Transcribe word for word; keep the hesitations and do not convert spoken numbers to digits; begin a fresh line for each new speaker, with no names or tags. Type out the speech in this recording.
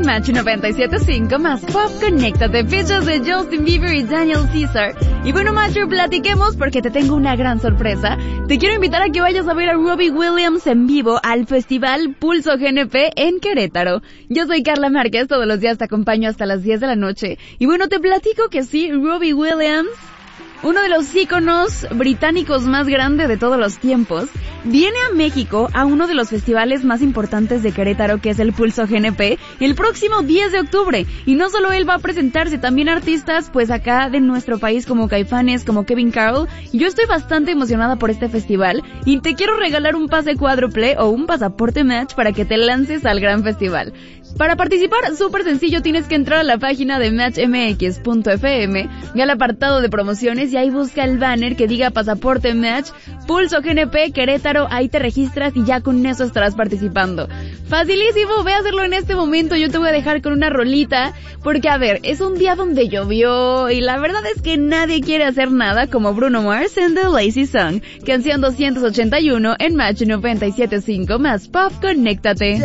en Match noventa y siete punto cinco más Pop, conéctate, fechas de Justin Bieber y Daniel Caesar. Y bueno, Macho, platiquemos porque te tengo una gran sorpresa. Te quiero invitar a que vayas a ver a Robbie Williams en vivo al Festival Pulso G N P en Querétaro. Yo soy Carla Márquez, todos los días te acompaño hasta las diez de la noche. Y bueno, te platico que sí, Robbie Williams, uno de los íconos británicos más grandes de todos los tiempos, viene a México a uno de los festivales más importantes de Querétaro, que es el Pulso G N P, el próximo diez de octubre. Y no solo él va a presentarse, también artistas pues acá de nuestro país como Caifanes, como Kevin Carroll. Yo estoy bastante emocionada por este festival y te quiero regalar un pase cuádruple o un pasaporte Match para que te lances al gran festival. Para participar, súper sencillo, tienes que entrar a la página de match m x punto f m, ve al apartado de promociones y ahí busca el banner que diga Pasaporte Match, Pulso G N P, Querétaro, ahí te registras y ya con eso estarás participando. Facilísimo, ve a hacerlo en este momento, yo te voy a dejar con una rolita, porque a ver, es un día donde llovió y la verdad es que nadie quiere hacer nada como Bruno Mars en The Lazy Song, canción doscientos ochenta y uno en Match noventa y siete punto cinco más Pop, conéctate.